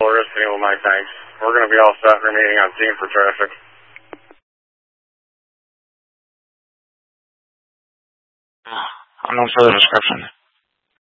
Rispany with my tanks. We're going to be all set. Remaining on scene for traffic. Unknown further description.